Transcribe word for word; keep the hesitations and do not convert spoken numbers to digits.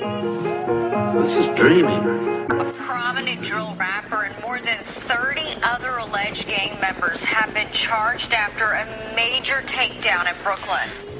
This is dreaming. A prominent drill rapper and more than thirty other alleged gang members have been charged after a major takedown in Brooklyn.